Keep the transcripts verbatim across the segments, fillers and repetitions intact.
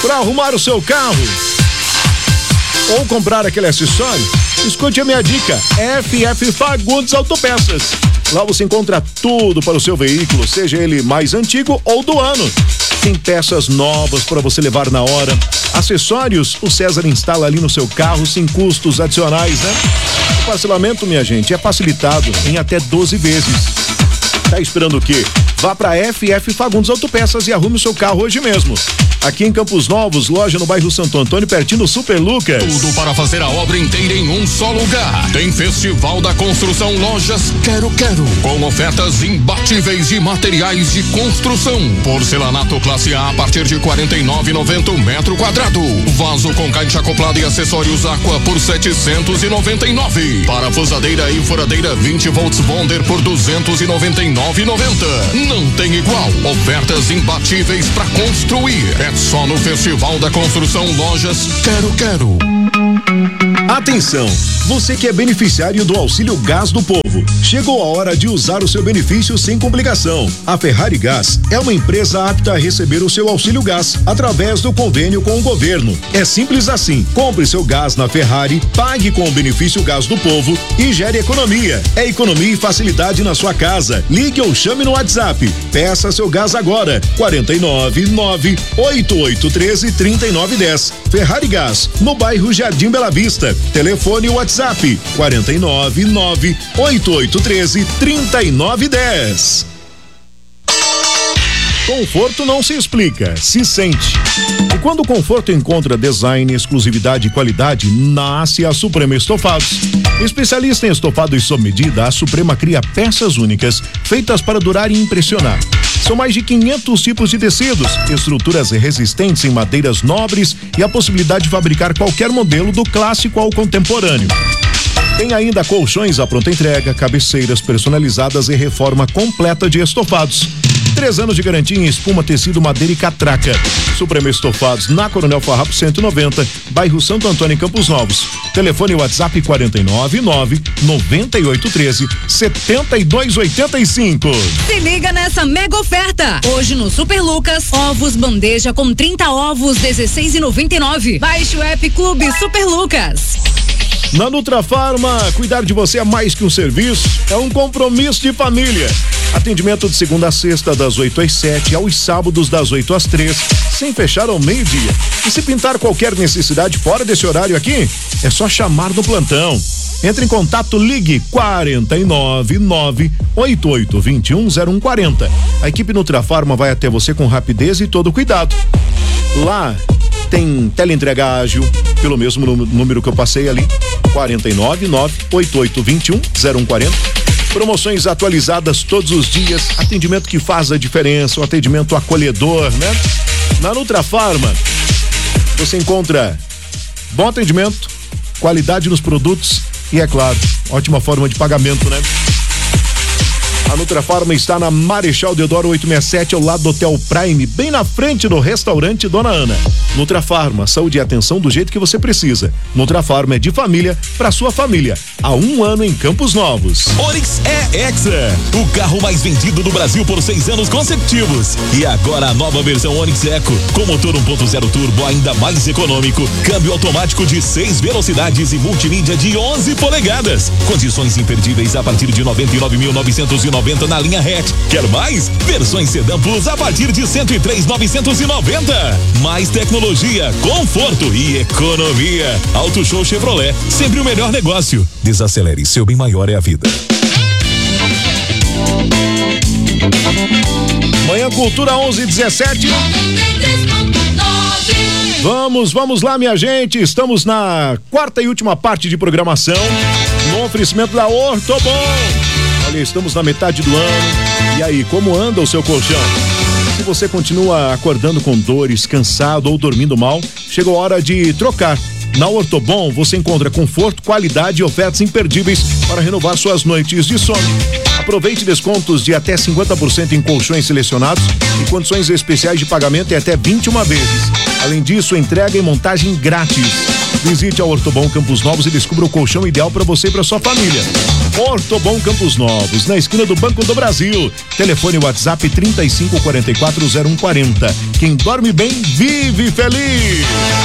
Para arrumar o seu carro ou comprar aquele acessório, escute a minha dica, F F Fagundes Autopeças. Lá você encontra tudo para o seu veículo, seja ele mais antigo ou do ano. Tem peças novas para você levar na hora. Acessórios, o César instala ali no seu carro sem custos adicionais, né? O parcelamento, minha gente, é facilitado em até doze vezes. Tá esperando o quê? Vá para F F Fagundes Autopeças e arrume o seu carro hoje mesmo. Aqui em Campos Novos, loja no bairro Santo Antônio, pertinho do Super Lucas. Tudo para fazer a obra inteira em um só lugar. Tem Festival da Construção Lojas Quero Quero, com ofertas imbatíveis de materiais de construção. Porcelanato classe A a partir de quarenta e nove reais e noventa centavos metro quadrado. Vaso com caixa acoplada e acessórios Aqua por setecentos e noventa e nove reais. Parafusadeira e furadeira vinte volts Bonder por duzentos e noventa e nove reais e noventa centavos. Não tem igual. Ofertas imbatíveis para construir. É só no Festival da Construção Lojas Quero Quero. Atenção, você que é beneficiário do Auxílio Gás do Povo, chegou a hora de usar o seu benefício sem complicação. A Ferrari Gás é uma empresa apta a receber o seu Auxílio Gás através do convênio com o governo. É simples assim, compre seu gás na Ferrari, pague com o benefício Gás do Povo e gere economia. É economia e facilidade na sua casa. Ligue ou chame no WhatsApp. Peça seu gás agora, quarenta e nove, nove, oito oito um três, trinta e nove dez. Ferrari Gás, no bairro Jardim Bela Vista. Telefone e WhatsApp quarenta e nove, nove, oito oito um três, trinta e nove dez. Conforto não se explica, se sente. E quando o conforto encontra design, exclusividade e qualidade, nasce a Suprema Estofados. Especialista em estofado e sob medida, a Suprema cria peças únicas, feitas para durar e impressionar. São mais de quinhentos tipos de tecidos, estruturas resistentes em madeiras nobres e a possibilidade de fabricar qualquer modelo do clássico ao contemporâneo. Tem ainda colchões à pronta entrega, cabeceiras personalizadas e reforma completa de estofados. Três anos de garantia em espuma, tecido, madeira e catraca. Suprema Estofados, na Coronel Farrapo cento e noventa, bairro Santo Antônio, em Campos Novos. Telefone WhatsApp quarenta e nove, nove, noventa e oito, treze, setenta e dois, oitenta e cinco. Se liga nessa mega oferta. Hoje no Super Lucas, ovos bandeja com trinta ovos, dezesseis reais e noventa e nove centavos. Baixe o app Clube Super Lucas. Na Nutrafarma, cuidar de você é mais que um serviço, é um compromisso de família. Atendimento de segunda a sexta, das oito às sete, aos sábados das oito às três, sem fechar ao meio-dia. E se pintar qualquer necessidade fora desse horário aqui, é só chamar no plantão. Entre em contato, ligue quarenta e nove, nove, oito oito dois um, zero um quatro zero. A equipe Nutrafarma vai até você com rapidez e todo cuidado. Lá tem teleentrega ágil, pelo mesmo número que eu passei ali, quarenta e nove, nove, oito oito dois um, zero um quatro zero. Promoções atualizadas todos os dias, atendimento que faz a diferença, um atendimento acolhedor, né? Na Nutrafarma, você encontra bom atendimento, qualidade nos produtos e, é claro, ótima forma de pagamento, né? A Nutrafarma está na Marechal Deodoro oitocentos e sessenta e sete, ao lado do Hotel Prime, bem na frente do restaurante Dona Ana. Nutrafarma, saúde e atenção do jeito que você precisa. Nutrafarma é de família para sua família. Há um ano em Campos Novos. Onix é Hexa, o carro mais vendido do Brasil por seis anos consecutivos. E agora a nova versão Onix Eco, com motor um ponto zero turbo ainda mais econômico, câmbio automático de seis velocidades e multimídia de onze polegadas. Condições imperdíveis a partir de noventa e nove mil novecentos e noventa na linha hatch. Quer mais? Versões Sedan Plus a partir de cento e três mil novecentos e noventa. Mais tecnologia, conforto e economia. Auto Show Chevrolet, sempre o melhor negócio. Desacelere, seu bem maior é a vida. Manhã Cultura onze e dezessete. Vamos, vamos lá, minha gente. Estamos na quarta e última parte de programação, no oferecimento da Ortobon. Olha, estamos na metade do ano. E aí, como anda o seu colchão? Se você continua acordando com dores, cansado ou dormindo mal, chegou a hora de trocar. Na Ortobon você encontra conforto, qualidade e ofertas imperdíveis para renovar suas noites de sono. Aproveite descontos de até cinquenta por cento em colchões selecionados e condições especiais de pagamento em até vinte e uma vezes. Além disso, entrega e montagem grátis. Visite a Ortobon Campos Novos e descubra o colchão ideal para você e para sua família. Ortobon Campos Novos, na esquina do Banco do Brasil. Telefone WhatsApp trinta e cinco, quarenta e quatro, zero um quarenta. Quem dorme bem, vive feliz.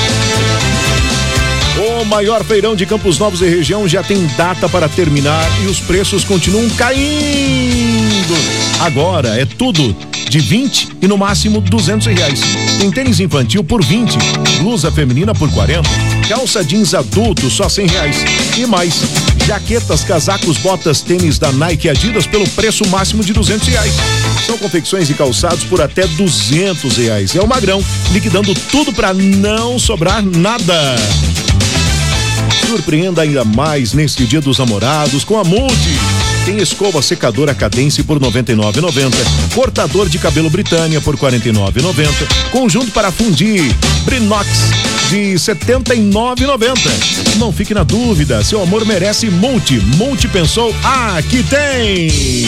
O maior feirão de Campos Novos e região já tem data para terminar e os preços continuam caindo. Agora é tudo de vinte e no máximo duzentos reais. Tem tênis infantil por vinte, blusa feminina por quarenta, calça jeans adulto só cem reais e mais. Jaquetas, casacos, botas, tênis da Nike e Adidas pelo preço máximo de duzentos reais. São confecções e calçados por até duzentos reais. É o Magrão, liquidando tudo para não sobrar nada. Surpreenda ainda mais neste Dia dos Namorados com a Multi. Tem escova secadora Cadence por noventa e nove reais e noventa centavos, cortador de cabelo Britânia por quarenta e nove reais e noventa centavos, conjunto para fundir Brinox de setenta e nove reais e noventa centavos. Não fique na dúvida, seu amor merece Multi. Multi pensou, ah, aqui tem.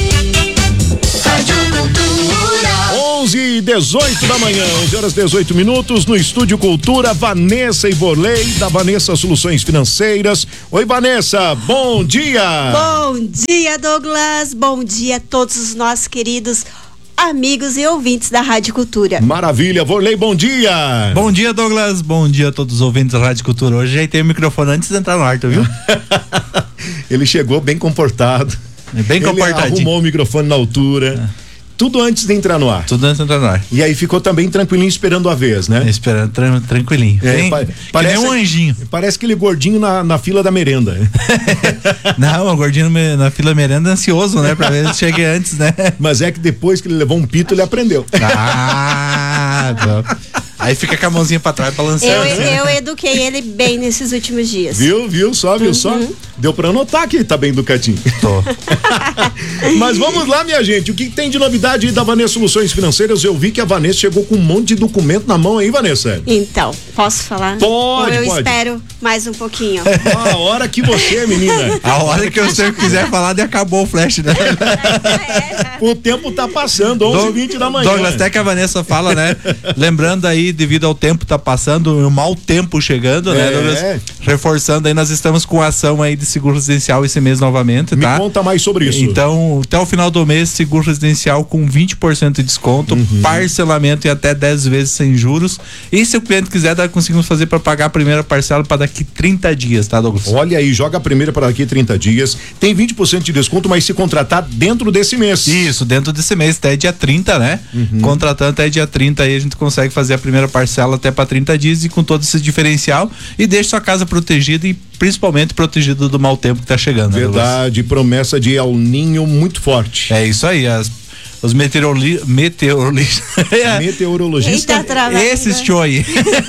onze e dezoito da manhã, onze horas e dezoito minutos, no Estúdio Cultura, Vanessa e Vorley, da Vanessa Soluções Financeiras. Oi, Vanessa, bom dia! Bom dia, Douglas, bom dia a todos os nossos queridos amigos e ouvintes da Rádio Cultura. Maravilha, Vorley, bom dia! Bom dia, Douglas, bom dia a todos os ouvintes da Rádio Cultura. Hoje já tem o microfone antes de entrar no ar, tu viu? Ele chegou bem comportado. Bem comportadinho. Ele arrumou o microfone na altura. É. Tudo antes de entrar no ar. Tudo antes de entrar no ar. E aí ficou também tranquilinho esperando a vez, né? Esperando, tran tranquilinho. É, Bem, pa que parece nem um anjinho. Parece aquele gordinho na, na fila da merenda. Não, o gordinho na fila da merenda é ansioso, né? Pra ver se chegue antes, né? Mas é que depois que ele levou um pito, ele aprendeu. Ah, não. Aí fica com a mãozinha pra trás balançando. Eu, eu eduquei ele bem nesses últimos dias. Viu, viu só, viu uhum. só? Deu pra notar que ele tá bem educadinho. Tô. Mas vamos lá, minha gente, o que tem de novidade aí da Vanessa Soluções Financeiras? Eu vi que a Vanessa chegou com um monte de documento na mão aí, Vanessa. Então, posso falar? Pode, Ou eu pode. espero mais um pouquinho. A hora que você, menina. A hora que você quiser falar, de acabou o flash, né? O tempo tá passando, onze e vinte da manhã. Douglas, até que a Vanessa fala, né? Lembrando aí, devido ao tempo tá passando, o mau tempo chegando, né, é. Douglas? Reforçando aí, nós estamos com ação aí de seguro residencial esse mês novamente, Me tá? Me conta mais sobre isso. Então, até o final do mês, seguro residencial com vinte por cento de desconto, uhum. parcelamento em até dez vezes sem juros. E se o cliente quiser, nós conseguimos fazer para pagar a primeira parcela para daqui trinta dias, tá, Douglas? Olha aí, joga a primeira para daqui trinta dias. Tem vinte por cento de desconto, mas se contratar dentro desse mês. Isso, dentro desse mês, até dia trinta, né? Uhum. Contratando até dia trinta aí, a gente consegue fazer a primeira parcela até para trinta dias e com todo esse diferencial e deixa sua casa protegida e principalmente protegida do mau tempo que tá chegando. Verdade, né, promessa de El Ninho muito forte. É isso aí, as os meteoroli meteorologistas meteorologista esses tio aí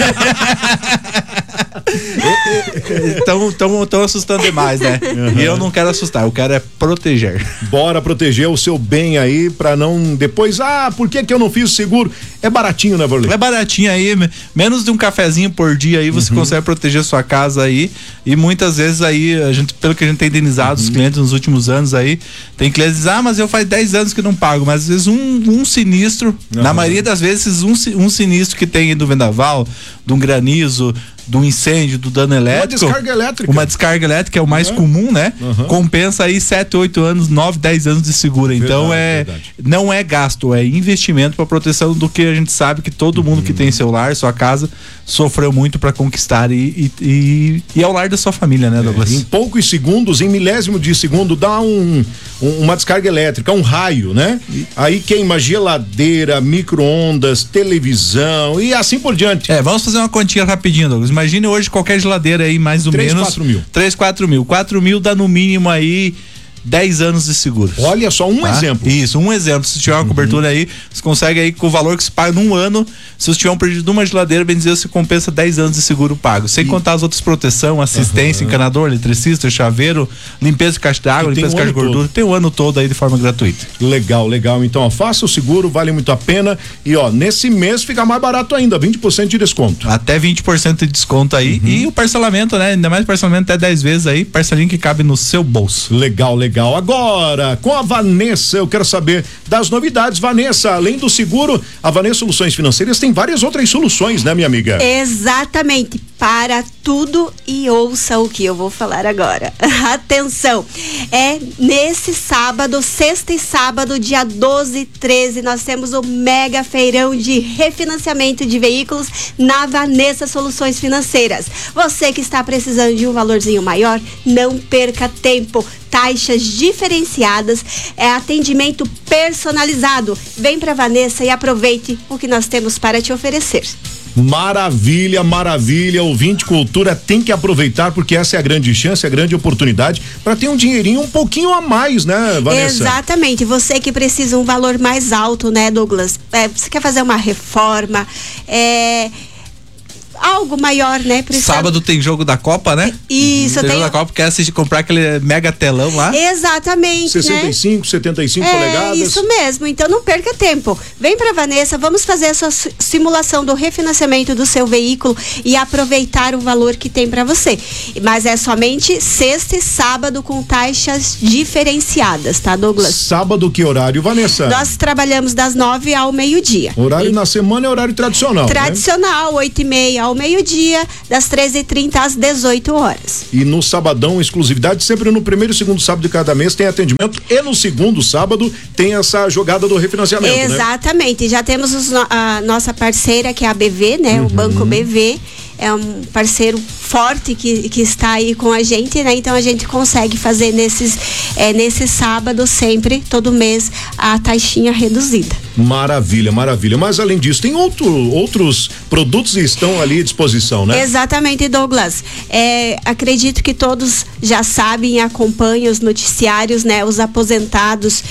estão tão, tão assustando demais, né? Uhum. E eu não quero assustar, eu quero é proteger. Bora proteger o seu bem aí pra não depois, ah, por que que eu não fiz o seguro? É baratinho, né, Vorley? É baratinho aí, menos de um cafezinho por dia aí você uhum. consegue proteger sua casa aí e muitas vezes aí, a gente, pelo que a gente tem indenizado uhum. os clientes nos últimos anos aí, tem clientes que dizem, ah, mas eu faz dez anos que não pago, mas às vezes um, um sinistro, uhum. na maioria das vezes um, um sinistro que tem do vendaval, de um granizo, do incêndio, do dano elétrico. Uma descarga elétrica. Uma descarga elétrica é o mais uhum. comum, né? Uhum. Compensa aí sete, oito anos, nove, dez anos de seguro. Verdade, então é, verdade. Não é gasto, é investimento para proteção do que a gente sabe que todo uhum. mundo que tem celular, sua casa, sofreu muito para conquistar e, e, e, e é o lar da sua família, né, Douglas? É, em poucos segundos, em milésimo de segundo, dá um, um, uma descarga elétrica, um raio, né? E aí queima geladeira, micro-ondas, televisão e assim por diante. É, vamos fazer uma continha rapidinho, Douglas. Imagine hoje qualquer geladeira aí, mais ou menos. quatro mil. três, quatro mil. quatro mil dá no mínimo aí dez anos de seguro. Olha só, um tá? exemplo. Isso, um exemplo. Se tiver uma uhum. cobertura aí, você consegue aí com o valor que se paga num ano. Se você tiver um prejuízo de uma geladeira, bem dizer, você compensa dez anos de seguro pago. Sem e... contar as outras proteção, assistência, uhum. encanador, eletricista, chaveiro, limpeza de caixa d'água, limpeza de caixa de gordura. Todo. Tem o ano todo aí de forma gratuita. Legal, legal. Então, ó, faça o seguro, vale muito a pena. E ó, nesse mês fica mais barato ainda, vinte por cento de desconto. Até vinte por cento de desconto aí. Uhum. E o parcelamento, né? Ainda mais parcelamento até dez vezes aí, parcelinho que cabe no seu bolso. Legal, legal. legal. Agora, com a Vanessa, eu quero saber das novidades. Vanessa, além do seguro, a Vanessa Soluções Financeiras tem várias outras soluções, né, minha amiga? Exatamente, para tudo, e ouça o que eu vou falar agora. Atenção, é nesse sábado, sexta e sábado, dia doze e treze, nós temos o mega feirão de refinanciamento de veículos na Vanessa Soluções Financeiras. Você que está precisando de um valorzinho maior, não perca tempo. Taxas diferenciadas, é atendimento personalizado. Vem pra Vanessa e aproveite o que nós temos para te oferecer. Maravilha, maravilha. Ouvinte Cultura tem que aproveitar, porque essa é a grande chance, a grande oportunidade para ter um dinheirinho um pouquinho a mais, né, Vanessa? Exatamente. Você que precisa um valor mais alto, né, Douglas? É, você quer fazer uma reforma, é... algo maior, né? Precisa... Sábado tem jogo da Copa, né? Isso, tem, tem jogo da Copa, quer assistir, comprar aquele mega telão lá. Exatamente, sessenta e cinco, né? setenta e cinco é, polegadas. Isso mesmo, então não perca tempo. Vem pra Vanessa, vamos fazer a sua simulação do refinanciamento do seu veículo e aproveitar o valor que tem pra você. Mas é somente sexta e sábado com taxas diferenciadas, tá, Douglas? Sábado, que horário, Vanessa? Nós trabalhamos das nove ao meio-dia. Horário e... na semana é horário tradicional, Tradicional, né? oito e meia ao meio-dia, das treze e trinta às dezoito horas. E no sabadão, exclusividade, sempre no primeiro e segundo sábado de cada mês tem atendimento, e no segundo sábado tem essa jogada do refinanciamento, Exatamente, né? Já temos os, a nossa parceira, que é a B V, né? Uhum. O Banco B V é um parceiro forte que, que está aí com a gente, né? Então a gente consegue fazer nesses, é, nesse sábado sempre, todo mês, a taxinha reduzida. Maravilha, maravilha. Mas além disso, tem outro, outros produtos que estão ali à disposição, né? Exatamente, Douglas. É, acredito que todos já sabem e acompanham os noticiários, né? Os aposentados,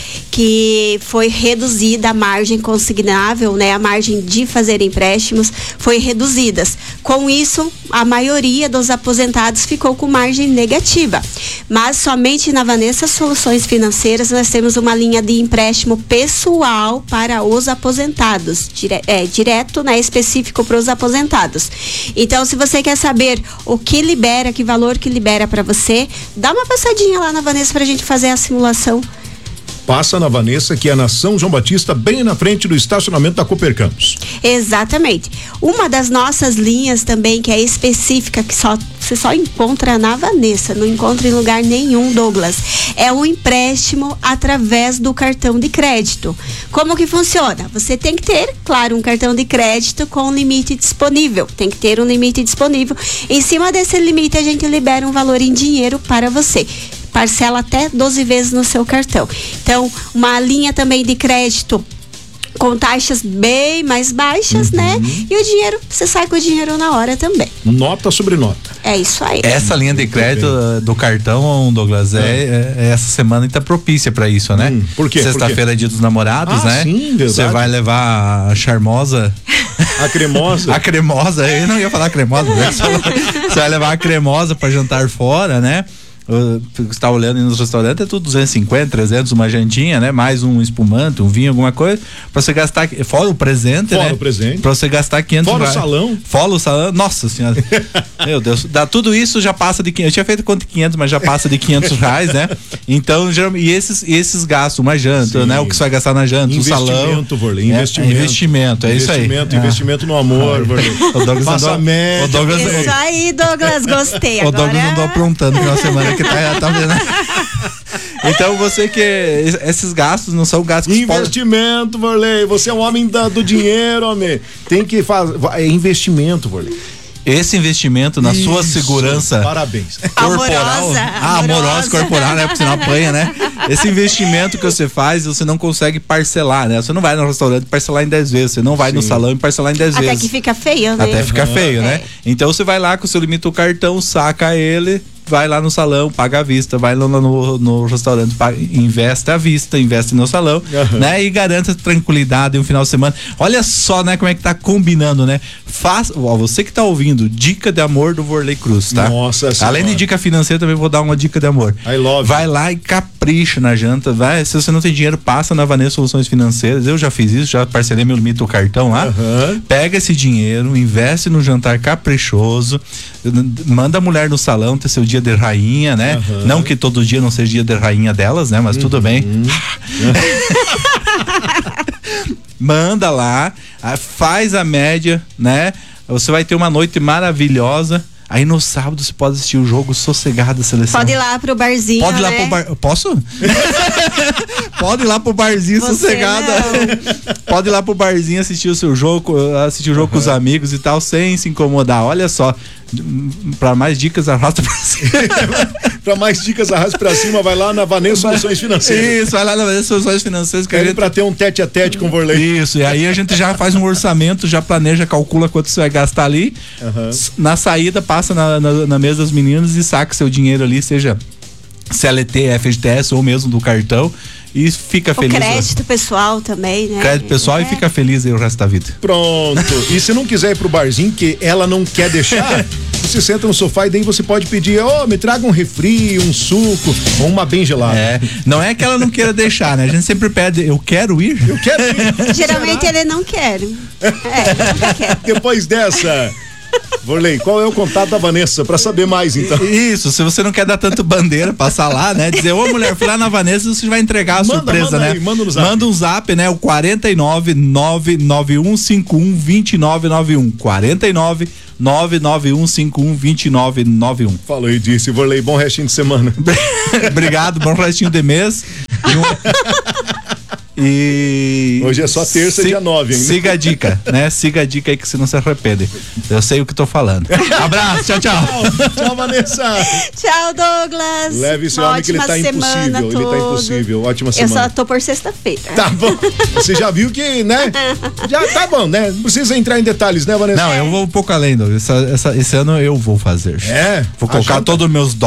que foi reduzida a margem consignável, né? A margem de fazer empréstimos foi reduzidas. Com isso, a maioria dos aposentados ficou com margem negativa. Mas somente na Vanessa Soluções Financeiras nós temos uma linha de empréstimo pessoal para os aposentados, dire, é, direto, né, específico para os aposentados. Então, se você quer saber o que libera, que valor que libera para você, dá uma passadinha lá na Vanessa para a gente fazer a simulação. Passa na Vanessa, que é na São João Batista, bem na frente do estacionamento da Cooper Campos. Exatamente. Uma das nossas linhas também, que é específica, que só você só encontra na Vanessa, não encontra em lugar nenhum, Douglas, é o empréstimo através do cartão de crédito. Como que funciona? Você tem que ter, claro, um cartão de crédito com limite disponível. Tem que ter um limite disponível. Em cima desse limite, a gente libera um valor em dinheiro para você. Parcela até doze vezes no seu cartão. Então, uma linha também de crédito com taxas bem mais baixas, uhum. né? E o dinheiro, você sai com o dinheiro na hora também. Nota sobre nota. É isso aí. Essa linha de crédito do cartão, Douglas, é, é, é essa semana está propícia para isso, né? Hum, por quê? Sexta-feira é dia dos namorados, ah, né? Sim, verdade. Você vai levar a charmosa. A cremosa. A cremosa, eu não ia falar cremosa, né? Você vai levar a cremosa para jantar fora, né? Você está olhando nos restaurantes, é tudo duzentos e cinquenta, trezentos, uma jantinha, né? Mais um espumante, um vinho, alguma coisa, pra você gastar, fora o presente, fora né? Fora o presente. Pra você gastar quinhentos fora reais. Fora o salão. Fora o salão, nossa senhora. Meu Deus, dá tudo isso, já passa de quinhentos, eu tinha feito quanto quinhentos, mas já passa de quinhentos reais, né? Então, geralmente, e esses, e esses gastos, uma janta, sim, né? O que você vai gastar na janta, o salão. Investimento, Vorley, investimento. É, investimento, é isso aí. Investimento, investimento no amor, Vorley. O Douglas passa andou, média. O Douglas, isso aí, Douglas, gostei. O Agora... Douglas andou aprontando na semana que tá, tá vendo? Então você que esses gastos não são gastos que investimento, podem... Vorley, você é um homem da, do dinheiro, homem, tem que fazer, é investimento, Vorley. Esse investimento na Isso, sua segurança parabéns. corporal, amorosa, ah, amorosa, amorosa corporal, né? Porque você não apanha, né? Esse investimento que você faz, você não consegue parcelar, né? Você não vai no restaurante parcelar em dez vezes, você não vai Sim. no salão e parcelar em dez Até vezes. Até que fica feio, né? Até fica uhum. feio, né? É. Então você vai lá com o seu limite do cartão, saca ele, vai lá no salão, paga à vista, vai lá no, no restaurante, paga, investe à vista, investe no salão, uhum. né? E garanta tranquilidade em um final de semana. Olha só, né, como é que tá combinando, né? Faz, ó, você que tá ouvindo, dica de amor do Vorley Cruz, tá? Nossa senhora. Além de dica financeira, também vou dar uma dica de amor. I love vai you. lá e capricha na janta, vai, se você não tem dinheiro, passa na Vanessa Soluções Financeiras, eu já fiz isso, já parcelei meu limite do cartão lá, uhum. pega esse dinheiro, investe no jantar caprichoso, manda a mulher no salão ter seu dia dia de rainha, né? Uhum. Não que todo dia não seja dia de rainha delas, né? Mas uhum. tudo bem. Uhum. Manda lá, faz a média, né? Você vai ter uma noite maravilhosa. Aí no sábado você pode assistir o jogo sossegado da seleção. Pode ir lá pro barzinho, Pode ir lá né? pro bar... Posso? Pode ir lá pro barzinho você sossegado. Pode ir lá pro barzinho assistir o seu jogo, assistir o jogo uhum. com os amigos e tal, sem se incomodar. Olha só, pra mais dicas, arrasta pra cima. Pra mais dicas, arrasta pra cima, vai lá na Vanessa Soluções Financeiras. Isso, vai lá na Vanessa Soluções Financeiras. Que a gente... pra ter um tete a tete com o Vorley. Isso, e aí a gente já faz um orçamento, já planeja, calcula quanto você vai gastar ali. Uhum. Na saída, passa na, na, na mesa das meninas e saca seu dinheiro ali, seja C L T, F G T S ou mesmo do cartão. E fica o feliz. Crédito pessoal também, né? Crédito pessoal é. E fica feliz aí o resto da vida. Pronto. E se não quiser ir pro barzinho, que ela não quer deixar, você senta no sofá e daí você pode pedir, ó, oh, me traga um refri, um suco, ou uma bem gelada. É, não é que ela não queira deixar, né? A gente sempre pede, eu quero ir. Eu quero ir. Geralmente ele não quer. É, não quer. Depois dessa... Vorley, qual é o contato da Vanessa pra saber mais, então? Isso, se você não quer dar tanto bandeira, passar lá, né? Dizer, ô mulher, fui lá na Vanessa, você vai entregar a manda, surpresa, manda né? Aí, manda, no zap. Manda um zap, né? O quarenta e nove, nove nove um cinco um, dois nove nove um. quarenta e nove, nove nove um cinco um, dois nove nove um. Falou e disse, Vorley, bom restinho de semana. Obrigado, bom restinho de mês. E hoje é só terça, si, dia nove ainda. Siga a dica, né? Siga a dica aí que você não se arrepende. Eu sei o que tô falando. Abraço, tchau, tchau. Tchau, tchau, Vanessa. Tchau, Douglas. Leve esse homem que ele tá impossível. Ele tá impossível. Ótima semana. Eu só tô por sexta-feira. Tá bom. Você já viu que, né? Já tá bom, né? Não precisa entrar em detalhes, né, Vanessa? Não, eu vou um pouco além, Douglas. Essa, essa, esse ano eu vou fazer. É? Vou colocar todos os meus dólares.